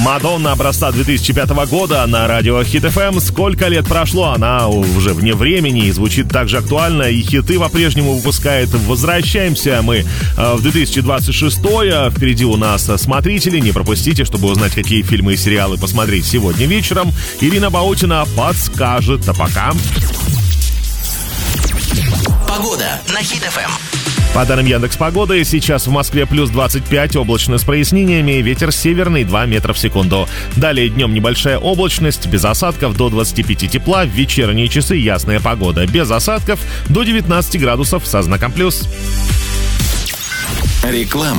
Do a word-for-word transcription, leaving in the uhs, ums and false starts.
Мадонна образца две тысячи пятого года на радио Хит эф эм. Сколько лет прошло, она уже вне времени и звучит так же актуально, и хиты по-прежнему выпускает. Возвращаемся мы в две тысячи двадцать шестой. Впереди у нас смотрители. Не пропустите, чтобы узнать, какие фильмы и сериалы посмотреть сегодня вечером. Ирина Баутина подскажет. А пока... Погода на Хит эф эм. По данным Яндекс.Погоды, сейчас в Москве плюс двадцать пять, облачно с прояснениями, ветер северный два метра в секунду. Далее днем небольшая облачность, без осадков до двадцати пяти тепла, в вечерние часы ясная погода, без осадков до девятнадцати градусов со знаком плюс. Реклама.